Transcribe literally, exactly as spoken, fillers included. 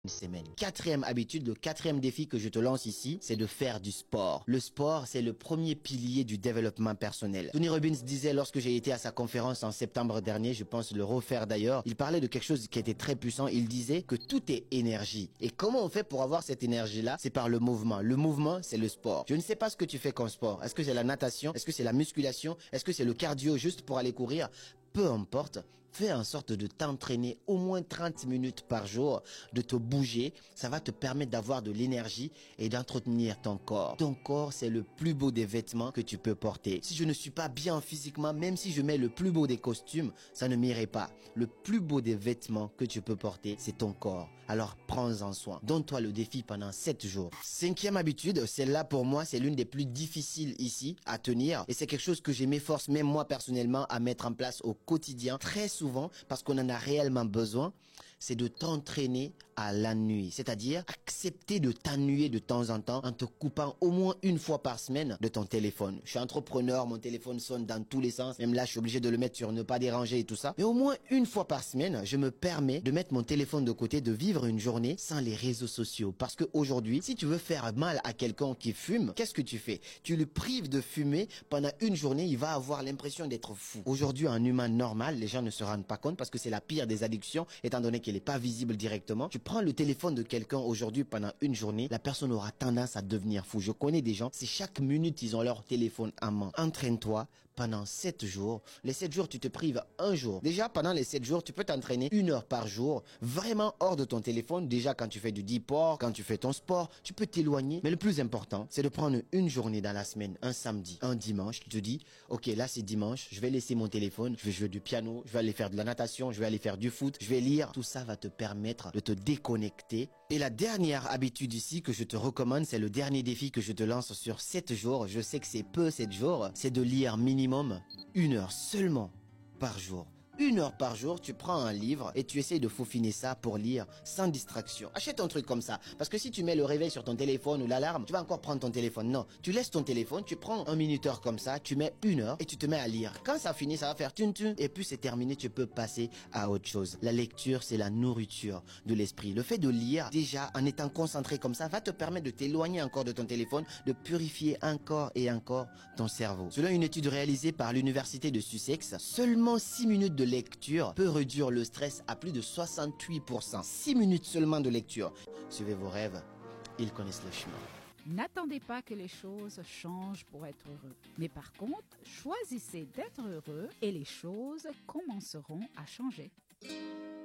une semaine. Quatrième habitude, le quatrième défi que je te lance ici, c'est de faire du sport. Le sport, c'est le premier pilier du développement personnel. Tony Robbins disait lorsque j'ai été à sa conférence en septembre dernier, je pense le refaire d'ailleurs, il parlait de quelque chose qui était très puissant. Il disait que tout est énergie. Et comment on fait pour avoir cette énergie-là? C'est par le mouvement. Le mouvement, c'est le sport. Je ne sais pas ce que tu fais comme sport. Est-ce que c'est la natation? Est-ce que c'est la musculation? Est-ce que c'est le cardio juste pour aller courir? Peu importe, fais en sorte de t'entraîner au moins trente minutes par jour, de te bouger. Ça va te permettre d'avoir de l'énergie et d'entretenir ton corps. Ton corps, c'est le plus beau des vêtements que tu peux porter. Si je ne suis pas bien physiquement, même si je mets le plus beau des costumes, ça ne m'irait pas. Le plus beau des vêtements que tu peux porter, c'est ton corps. Alors prends-en soin. Donne-toi le défi pendant sept jours. Cinquième habitude, celle-là pour moi, c'est l'une des plus difficiles ici à tenir. Et c'est quelque chose que je m'efforce même moi personnellement à mettre en place au quotidien, très souvent, parce qu'on en a réellement besoin, c'est de t'entraîner à l'ennui. C'est-à-dire accepter de t'ennuyer de temps en temps en te coupant au moins une fois par semaine de ton téléphone. Je suis entrepreneur, mon téléphone sonne dans tous les sens. Même là, je suis obligé de le mettre sur ne pas déranger et tout ça. Mais au moins une fois par semaine, je me permets de mettre mon téléphone de côté, de vivre une journée sans les réseaux sociaux. Parce qu'aujourd'hui, si tu veux faire mal à quelqu'un qui fume, qu'est-ce que tu fais? Tu le prives de fumer pendant une journée, il va avoir l'impression d'être fou. Aujourd'hui, un humain normal, les gens ne se rendent pas compte parce que c'est la pire des addictions, étant donné qu'elle n'est pas visible directement. Tu prends le téléphone de quelqu'un aujourd'hui pendant une journée, la personne aura tendance à devenir fou. Je connais des gens, c'est chaque minute, ils ont leur téléphone en main. Entraîne-toi pendant sept jours. Les sept jours, tu te prives un jour. Déjà, pendant les sept jours, tu peux t'entraîner une heure par jour, vraiment hors de ton téléphone. Déjà, quand tu fais du deep work, quand tu fais ton sport, tu peux t'éloigner. Mais le plus important, c'est de prendre une journée dans la semaine, un samedi, un dimanche. Tu te dis, ok, là c'est dimanche, je vais laisser mon téléphone, je vais jouer du piano, je vais aller faire de la natation, je vais aller faire du foot, je vais lire. Tout ça va te permettre de te déconnecter. Et la dernière habitude ici que je te recommande, c'est le dernier défi que je te lance sur sept jours. Je sais que c'est peu sept jours, c'est de lire minimum une heure seulement par jour. Une heure par jour, tu prends un livre et tu essayes de faufiner ça pour lire sans distraction. Achète un truc comme ça. Parce que si tu mets le réveil sur ton téléphone ou l'alarme, tu vas encore prendre ton téléphone. Non, tu laisses ton téléphone, tu prends un minuteur comme ça, tu mets une heure et tu te mets à lire. Quand ça finit, ça va faire tun tun et puis c'est terminé, tu peux passer à autre chose. La lecture, c'est la nourriture de l'esprit. Le fait de lire, déjà, en étant concentré comme ça, va te permettre de t'éloigner encore de ton téléphone, de purifier encore et encore ton cerveau. Selon une étude réalisée par l'université de Sussex, seulement six minutes de lecture peut réduire le stress à plus de soixante-huit pour cent. six minutes seulement de lecture. Suivez vos rêves, ils connaissent le chemin. N'attendez pas que les choses changent pour être heureux. Mais par contre, choisissez d'être heureux et les choses commenceront à changer.